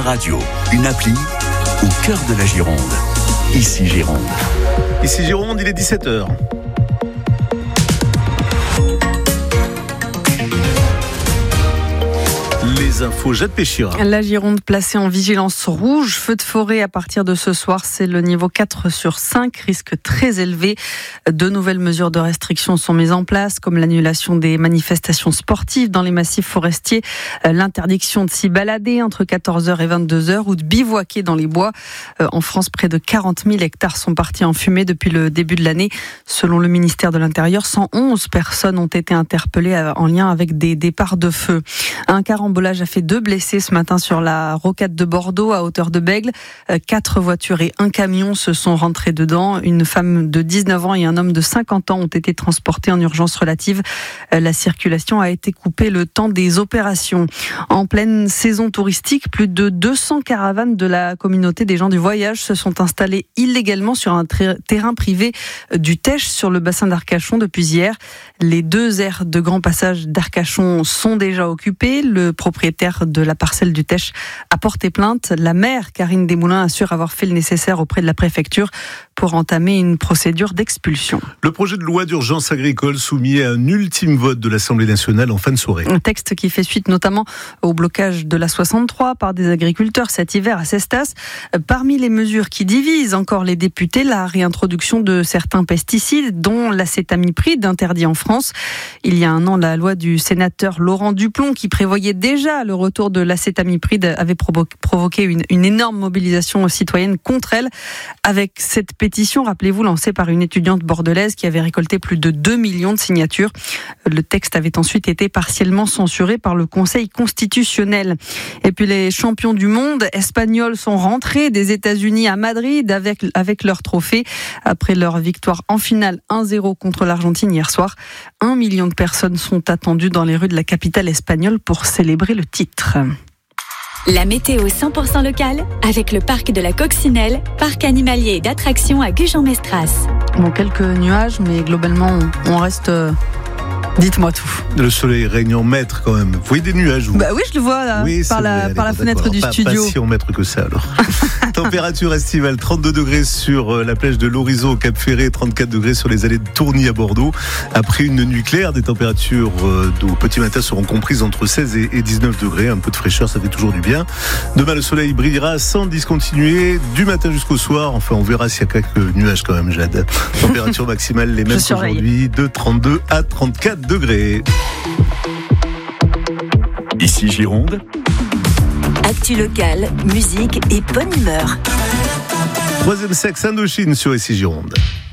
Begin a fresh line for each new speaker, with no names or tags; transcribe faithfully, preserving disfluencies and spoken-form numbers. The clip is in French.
radio, une appli au cœur de la Gironde. Ici Gironde.
Ici Gironde, il est dix-sept heures. Les infos, Jade Péchira.
La Gironde placée en vigilance rouge, feu de forêt à partir de ce soir, c'est le niveau quatre sur cinq, risque très élevé. De nouvelles mesures de restriction sont mises en place, comme l'annulation des manifestations sportives dans les massifs forestiers, l'interdiction de s'y balader entre quatorze heures et vingt-deux heures ou de bivouaquer dans les bois. En France, près de quarante mille hectares sont partis en fumée depuis le début de l'année. Selon le ministère de l'Intérieur, cent onze personnes ont été interpellées en lien avec des départs de feu. Un carambolage a fait deux blessés ce matin sur la rocade de Bordeaux à hauteur de Bègle. Quatre voitures et un camion se sont rentrés dedans. Une femme de dix-neuf ans et un homme de cinquante ans ont été transportés en urgence relative. La circulation a été coupée le temps des opérations. En pleine saison touristique, plus de deux cents caravanes de la communauté des gens du voyage se sont installées illégalement sur un terrain privé du Teche sur le bassin d'Arcachon depuis hier. Les deux aires de grand passage d'Arcachon sont déjà occupées. Le propriétaire de la parcelle du Teche a porté plainte. La maire, Karine Desmoulins, assure avoir fait le nécessaire auprès de la préfecture pour entamer une procédure d'expulsion.
Le projet de loi d'urgence agricole soumis à un ultime vote de l'Assemblée nationale en fin de soirée.
Un texte qui fait suite notamment au blocage de la soixante-trois par des agriculteurs cet hiver à Cestas. Parmi les mesures qui divisent encore les députés, la réintroduction de certains pesticides, dont l'acétamipride interdit en France. Il y a un an, la loi du sénateur Laurent Duplon, qui prévoyait déjà le retour de l'acétamipride, avait provoqué une, une énorme mobilisation citoyenne contre elle. Avec cette pétition, rappelez-vous, lancée par une étudiante bordelaise qui avait récolté plus de deux millions de signatures. Le texte avait ensuite été partiellement censuré par le Conseil constitutionnel. Et puis les champions du monde espagnols sont rentrés des États-Unis à Madrid avec, avec leur trophée. Après leur victoire en finale un zéro contre l'Argentine hier soir, un million de personnes sont attendues dans les rues de la capitale espagnole pour célébrer le titre.
La météo cent pour cent locale avec le parc de la Coccinelle, parc animalier et d'attractions à Gujan-Mestras.
Bon, quelques nuages, mais globalement, on reste... Euh... Dites-moi tout.
Le soleil règne en maître quand même. Vous voyez des nuages, vous ?
Bah oui, je le vois là,
oui,
par la,
vrai,
par la fenêtre
alors,
du
pas,
studio.
Pas si en mètre que ça alors. Température estivale, trente-deux degrés sur la plage de l'Horizon au Cap Ferré, trente-quatre degrés sur les allées de Tourny à Bordeaux. Après une nuit claire, des températures au petit matin seront comprises entre seize et dix-neuf degrés. Un peu de fraîcheur, ça fait toujours du bien. Demain, le soleil brillera sans discontinuer du matin jusqu'au soir. Enfin, on verra s'il y a quelques nuages quand même, Jade. Température maximale les mêmes qu'aujourd'hui, de trente-deux à trente-quatre degrés.
Ici Gironde.
Actu locale, musique et bonne humeur.
Troisième sexe Indochine sur Ici Gironde.